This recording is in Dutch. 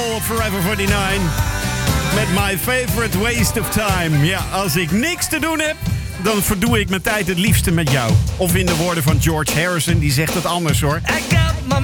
Soul op Forever 49. Met My Favorite Waste of Time. Ja, als ik niks te doen heb, dan verdoe ik mijn tijd het liefste met jou. Of in de woorden van George Harrison, die zegt het anders hoor.